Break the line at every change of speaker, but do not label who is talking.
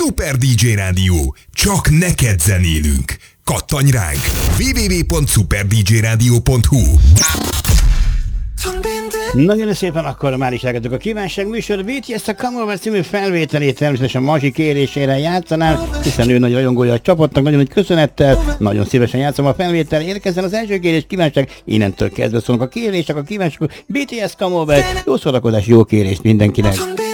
Super DJ Rádió. Csak neked zenélünk. Kattanj ránk! www.superdjradio.hu.
Nagyon szépen akkor már is elkezdjük a kívánság műsor. BTS a Come Over című felvételét természetesen Mazsi kérésére játszanál, hiszen ő nagy rajongója a csapatnak, nagyon nagy köszönettel, nagyon szívesen játszom a felvétel. Érkezzen az első kérés, kívánság, innentől kezdve szólunk a kérések, a kívánságok. BTS Come Over, jó szórakozás, jó kérést mindenkinek.